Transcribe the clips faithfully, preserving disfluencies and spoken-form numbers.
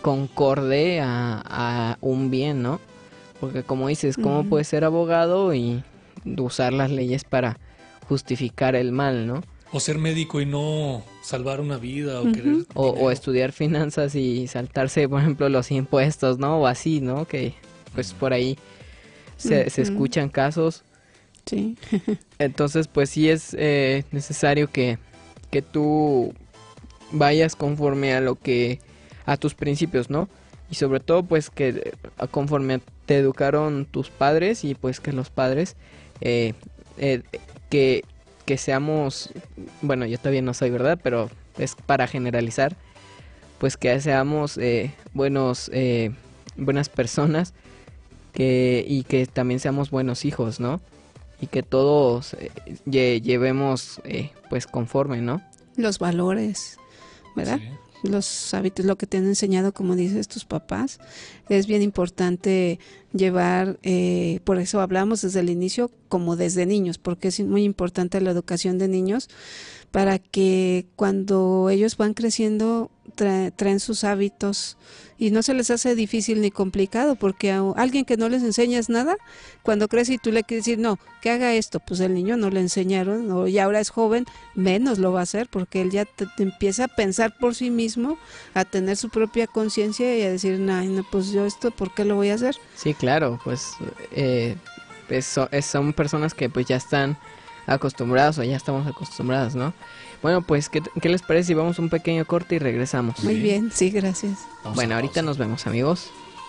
concorde a, a un bien, ¿no? Porque como dices, ¿cómo Ujú. puedes ser abogado y usar las leyes para justificar el mal, ¿no? O ser médico y no salvar una vida o Ujú. querer O, o dinero. estudiar finanzas y saltarse, por ejemplo, los impuestos, ¿no? O así, ¿no? Que pues por ahí se, se Ujú. escuchan casos. Sí. Entonces, pues sí es eh, necesario que, que tú vayas conforme a lo que, a tus principios, ¿no? Y sobre todo, pues que eh, conforme te educaron tus padres y pues que los padres, eh, eh, que, que seamos, bueno, yo todavía no soy, ¿verdad? Pero es para generalizar, pues que seamos eh, buenos, eh, buenas personas que, y que también seamos buenos hijos, ¿no? Y que todos eh, lle- llevemos eh, pues conforme, ¿no? Los valores, ¿verdad? Sí. Los hábitos, lo que te han enseñado, como dices tus papás, es bien importante llevar, eh, por eso hablamos desde el inicio, como desde niños, porque es muy importante la educación de niños, para que cuando ellos van creciendo tra- traen sus hábitos y no se les hace difícil ni complicado, porque a alguien que no les enseñas nada, cuando crece y tú le quieres decir, no, que haga esto, pues el niño no le enseñaron, o y ahora es joven, menos lo va a hacer, porque él ya te, te empieza a pensar por sí mismo, a tener su propia conciencia y a decir, no, no, pues yo esto, ¿por qué lo voy a hacer? Sí, claro, pues, eh, pues so- es- son personas que pues ya están acostumbradas o ya estamos acostumbradas, ¿no? Bueno, pues, ¿qué, qué les parece si vamos a un pequeño corte y regresamos? Muy Sí. bien, sí, gracias. Vamos Bueno, a ahorita pausa. nos vemos, amigos.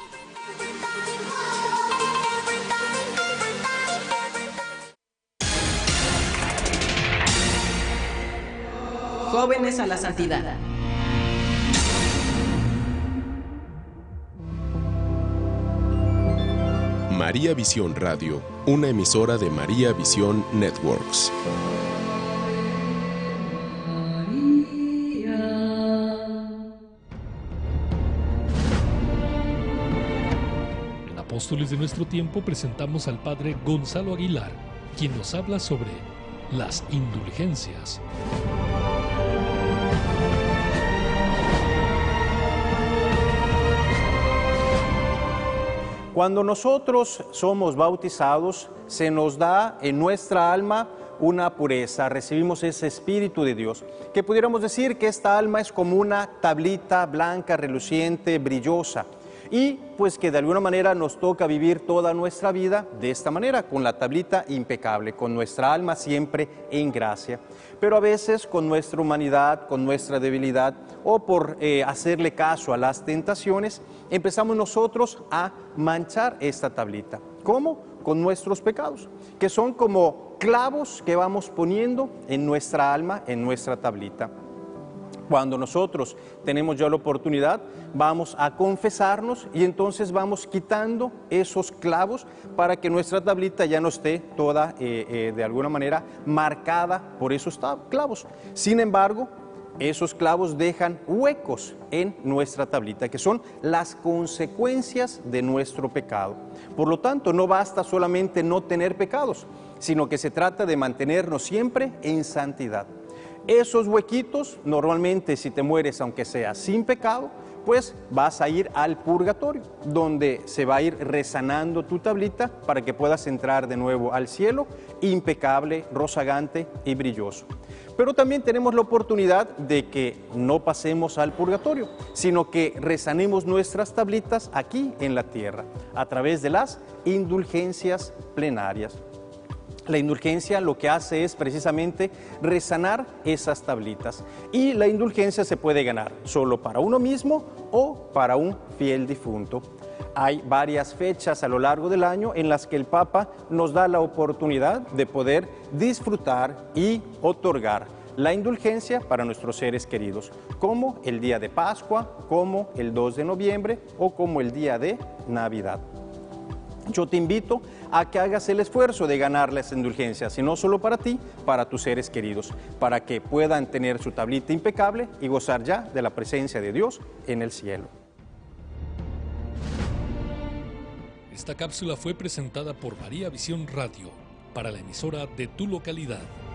Jóvenes a la santidad. María Visión Radio, una emisora de María Visión Networks. En Apóstoles de nuestro tiempo presentamos al padre Gonzalo Aguilar, quien nos habla sobre las indulgencias. Cuando nosotros somos bautizados, se nos da en nuestra alma una pureza, recibimos ese Espíritu de Dios, que pudiéramos decir que esta alma es como una tablita blanca, reluciente, brillosa, y pues que de alguna manera nos toca vivir toda nuestra vida de esta manera, con la tablita impecable, con nuestra alma siempre en gracia. Pero a veces con nuestra humanidad, con nuestra debilidad, o por eh, hacerle caso a las tentaciones, empezamos nosotros a manchar esta tablita. ¿Cómo? Con nuestros pecados, que son como clavos que vamos poniendo en nuestra alma, en nuestra tablita. Cuando nosotros tenemos ya la oportunidad, vamos a confesarnos y entonces vamos quitando esos clavos para que nuestra tablita ya no esté toda, eh, eh, de alguna manera, marcada por esos clavos. Sin embargo, esos clavos dejan huecos en nuestra tablita, que son las consecuencias de nuestro pecado. Por lo tanto, no basta solamente no tener pecados, sino que se trata de mantenernos siempre en santidad. Esos huequitos, normalmente si te mueres, aunque sea sin pecado, pues vas a ir al purgatorio, donde se va a ir resanando tu tablita para que puedas entrar de nuevo al cielo, impecable, rozagante y brilloso. Pero también tenemos la oportunidad de que no pasemos al purgatorio, sino que resanemos nuestras tablitas aquí en la tierra, a través de las indulgencias plenarias. La indulgencia lo que hace es precisamente resanar esas tablitas. Y la indulgencia se puede ganar solo para uno mismo o para un fiel difunto. Hay varias fechas a lo largo del año en las que el Papa nos da la oportunidad de poder disfrutar y otorgar la indulgencia para nuestros seres queridos, como el día de Pascua, como el dos de noviembre o como el día de Navidad. Yo te invito a que hagas el esfuerzo de ganar las indulgencias, y no solo para ti, para tus seres queridos, para que puedan tener su tablita impecable y gozar ya de la presencia de Dios en el cielo. Esta cápsula fue presentada por María Visión Radio para la emisora de tu localidad.